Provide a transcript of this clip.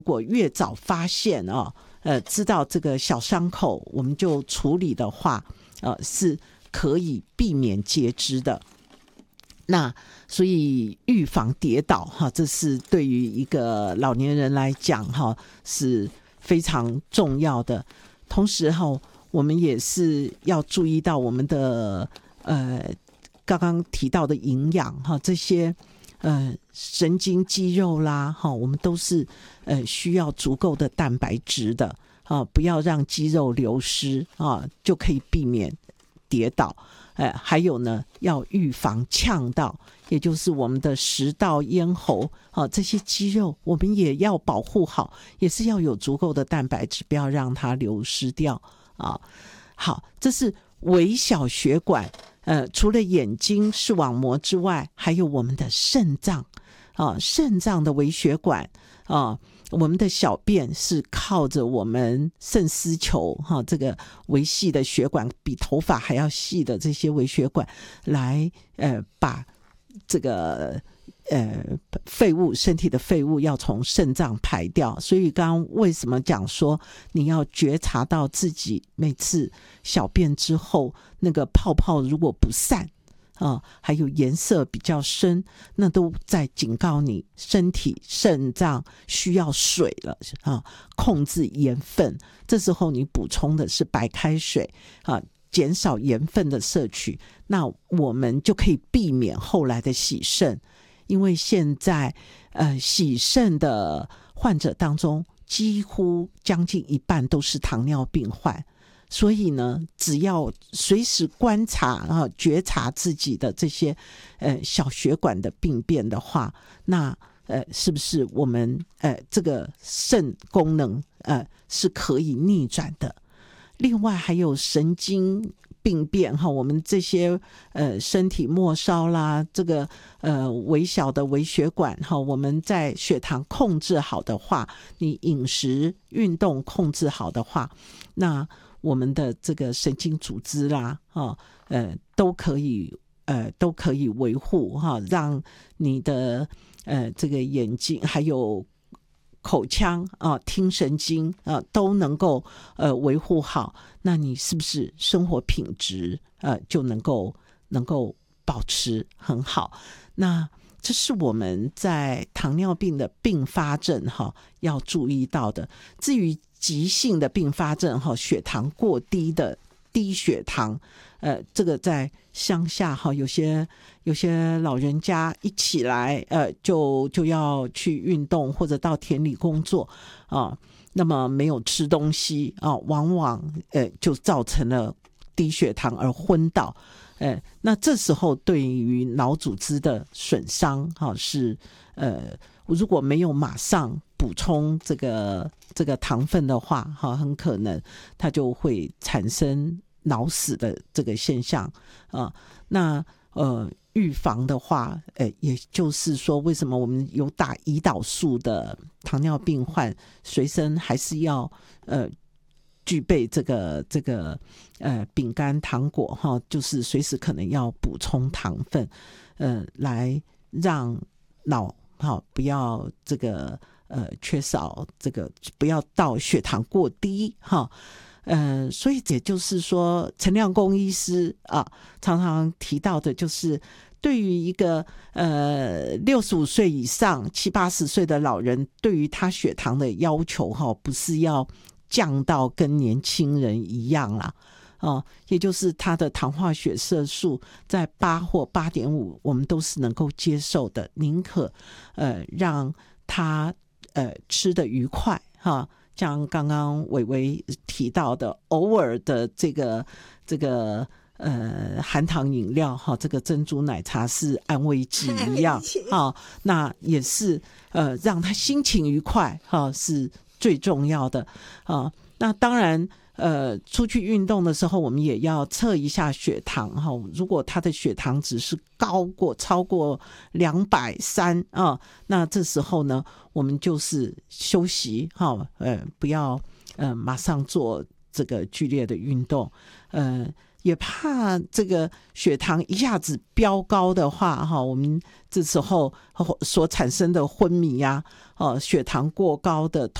如果越早发现知道这个小伤口，我们就处理的话，是可以避免截肢的。那所以预防跌倒这是对于一个老年人来讲是非常重要的。同时我们也是要注意到我们的刚刚提到的营养这些神经肌肉啦我们都是需要足够的蛋白质的不要让肌肉流失就可以避免跌倒。还有呢，要预防呛到，也就是我们的食道、咽喉这些肌肉我们也要保护好，也是要有足够的蛋白质，不要让它流失掉好，这是微小血管除了眼睛视网膜之外，还有我们的肾脏肾脏的微血管我们的小便是靠着我们肾丝球这个微细的血管，比头发还要细的这些微血管来把这个废物，身体的废物要从肾脏排掉。所以刚刚为什么讲说你要觉察到自己每次小便之后那个泡泡如果不散还有颜色比较深，那都在警告你身体肾脏需要水了控制盐分。这时候你补充的是白开水减少盐分的摄取，那我们就可以避免后来的洗肾。因为现在洗肾的患者当中几乎将近一半都是糖尿病患，所以呢，只要随时观察觉察自己的这些小血管的病变的话，那是不是我们这个肾功能是可以逆转的？另外还有神经病变我们这些身体末梢啦，这个微小的微血管我们在血糖控制好的话，你饮食运动控制好的话，那我们的这个神经组织啦都可以维护让你的这个眼睛还有口腔听神经都能够维护好，那你是不是生活品质就能够保持很好？那这是我们在糖尿病的并发症要注意到的。至于急性的并发症血糖过低的低血糖这个在乡下有些老人家一起来就要去运动或者到田里工作那么没有吃东西往往就造成了低血糖而昏倒。那这时候对于脑组织的损伤是如果没有马上补充这个糖分的话很可能它就会产生脑死的这个现象那预防的话也就是说为什么我们有打胰岛素的糖尿病患随身还是要具备这个饼干糖果就是随时可能要补充糖分来让脑不要这个缺少这个，不要到血糖过低所以也就是说陈亮公医师常常提到的就是对于一个65岁以上70、80岁的老人，对于他血糖的要求不是要降到跟年轻人一样啦也就是他的糖化血色素在8或8.5我们都是能够接受的，宁可让他吃得愉快像刚刚伟伟提到的偶尔的这个含糖饮料这个珍珠奶茶是安慰剂一样那也是让他心情愉快是最重要的那当然出去运动的时候我们也要测一下血糖如果他的血糖值是超过230那这时候呢我们就是休息不要马上做这个剧烈的运动也怕这个血糖一下子飙高的话我们这时候所产生的昏迷啊，血糖过高的